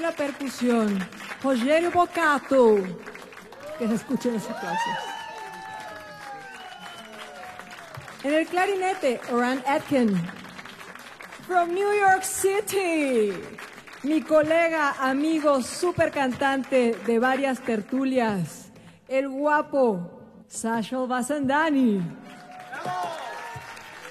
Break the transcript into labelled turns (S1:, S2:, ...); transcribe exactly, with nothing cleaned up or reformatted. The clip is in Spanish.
S1: la percusión, Rogério Boccato. Que se escuchen los aplausos. En el clarinete, Oran Atkin. From New York City, mi colega, amigo, super cantante de varias tertulias, el guapo Sachel Basandani.